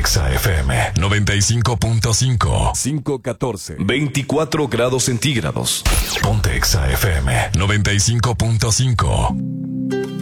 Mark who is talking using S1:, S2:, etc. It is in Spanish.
S1: Exa FM 95.5.
S2: 514. 24 grados centígrados.
S1: Ponte Exa FM 95.5.